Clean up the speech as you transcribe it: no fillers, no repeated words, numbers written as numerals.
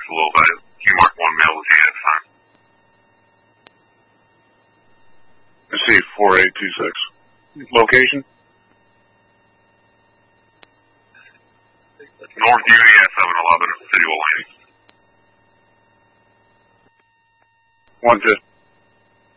just a little bit. Q Mark 1 mail with you, that's fine. Receive 4826. Location? North UES 711, City of Laney. 150.